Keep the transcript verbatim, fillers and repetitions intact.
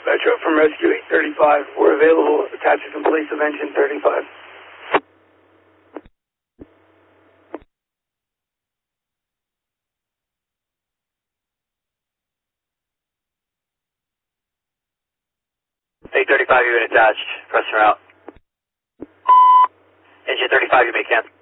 Metro from Rescue eight thirty-five. We're available. Attached to police of engine thirty-five. eight thirty-five, you've been attached. Press her out. Engine thirty-five, you may cancel.